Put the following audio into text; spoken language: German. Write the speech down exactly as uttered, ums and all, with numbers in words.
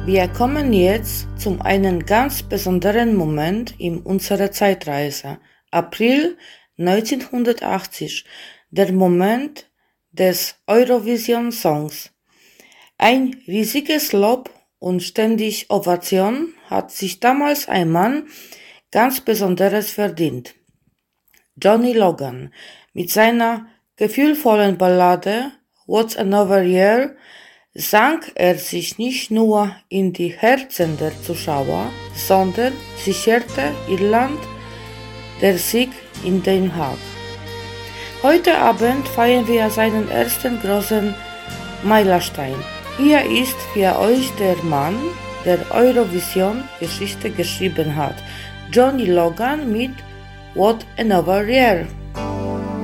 Wir kommen jetzt zu einem ganz besonderen Moment in unserer Zeitreise. April neunzehnhundertachtzig, der Moment des Eurovision Songs. Ein riesiges Lob und ständig Ovation hat sich damals ein Mann ganz Besonderes verdient. Johnny Logan mit seiner gefühlvollen Ballade What's Another Year sang er sich nicht nur in die Herzen der Zuschauer, sondern sicherte Irland der Sieg in Den Haag. Heute Abend feiern wir seinen ersten großen Meilenstein. Hier ist für euch der Mann, der Eurovision-Geschichte geschrieben hat, Johnny Logan mit What Another Year.